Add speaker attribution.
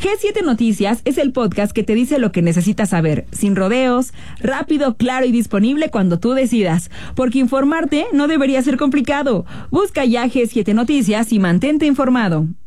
Speaker 1: G7 Noticias es el podcast que te dice lo que necesitas saber, sin rodeos, rápido, claro y disponible cuando tú decidas, porque informarte no debería ser complicado. Busca ya G7 Noticias y mantente informado.